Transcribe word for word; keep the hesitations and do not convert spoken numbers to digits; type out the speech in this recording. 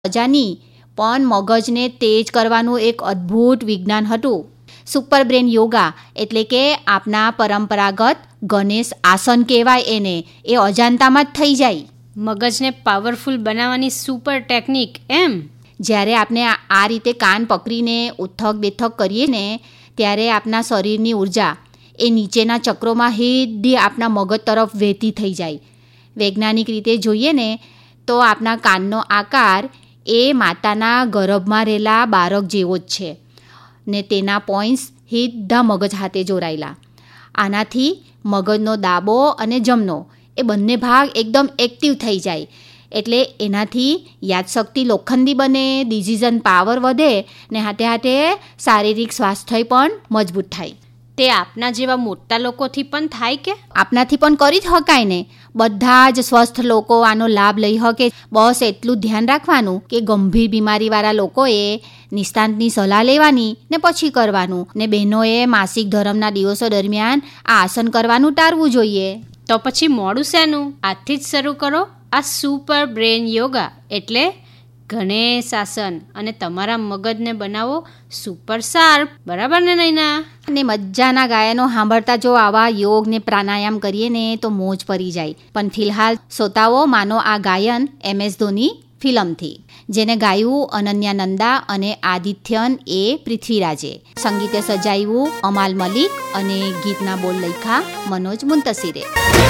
મજાની પણ મગજને તેજ કરવાનું એક અદ્ભુત વિજ્ઞાન હતું. સુપર બ્રેન યોગા એટલે કે આપણા પરંપરાગત ગણેશ આસન કહેવાય એને, એ અજાણતામાં જ થઈ જાય. મગજને પાવરફુલ બનાવવાની સુપર ટેકનિક એમ. જ્યારે આપણે આ રીતે કાન પકડીને ઉથક બેથક કરીએ ને ત્યારે આપણા શરીરની ઉર્જા એ નીચેના ચક્રોમાં સીધી આપણા મગજ તરફ વહેતી થઈ જાય. વૈજ્ઞાનિક રીતે જોઈએ ને તો આપણા કાનનો આકાર એ માતાના ગર્ભમાં રહેલા બાળક જેવો જ છે ને તેના પોઈન્ટ્સ સીધા મગજ સાથે જોડાયેલા. આનાથી મગજનો ડાબો અને જમણો એ બંને ભાગ એકદમ એક્ટિવ થઈ જાય. એટલે એનાથી યાદશક્તિ લોખંડી બને, ડિસિઝન પાવર વધે ને હાથે હાથે શારીરિક સ્વાસ્થ્ય પણ મજબૂત થાય. તે આપના જેવા મોટા લોકોથી પણ થાય કે? આપનાથી પણ કરી જ શકાય ને. બધા જ સ્વસ્થ લોકો આનો લાભ લઈ શકે. બસ એટલું ધ્યાન રાખવાનું કે ગંભીર બીમારીવાળા લોકોએ નિષ્ણાતની સલાહ લેવાની ને પછી કરવાનું. ને બહેનોએ માસિક ધર્મના દિવસો દરમિયાન આ આસન કરવાનું ટાળવું જોઈએ. તો પછી મોડું શેનું? આજથી જ શરૂ કરો આ સુપર બ્રેન યોગા એટલે ગણેશ આસન અને તમારા મગજને બનાવો સુપર શાર્પ. બરાબર ને નૈના? અને મજાના ગાયનો સાંભળતા જો આવા યોગ ને પ્રાણાયામ કરીએ ને તો મોજ પડી જાય. પણ ફિલહાલ શ્રોતાઓ માનો આ ગાયન એમ એસ ધોની ફિલ્મથી, જેને ગાયું અનન્યા નંદા અને આદિત્યન એ પૃથ્વીરાજે. સંગીતે સજાવ્યું અમાલ મલિક અને ગીતના બોલ લખ્યા મનોજ મુંતસીરે.